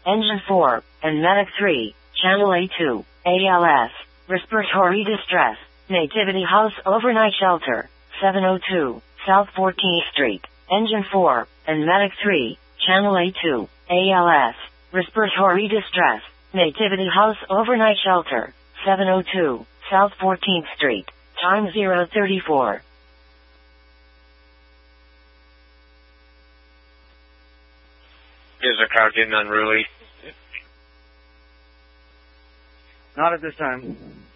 Engine 4, and Medic 3, Channel A2, ALS, respiratory distress, Nativity House Overnight Shelter, 702, South 14th Street, Engine 4, and Medic 3, Channel A2, ALS, respiratory distress, Nativity House Overnight Shelter, 702, South 14th Street, time 034. Is the crowd getting unruly? Not at this time.